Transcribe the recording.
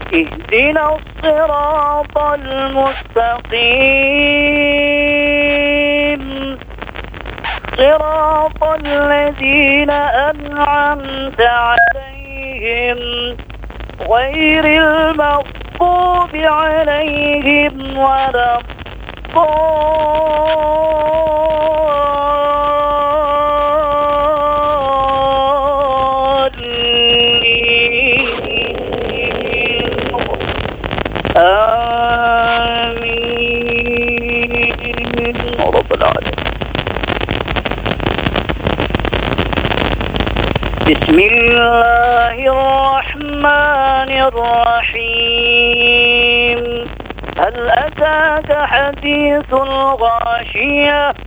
اهدنا الصراط المستقيم صراط الذين أنعمت عليهم غير المغضوب عليهم ولا آمين رب العالمين. بسم الله الرحمن الرحيم. هل أتاك حديث الغاشية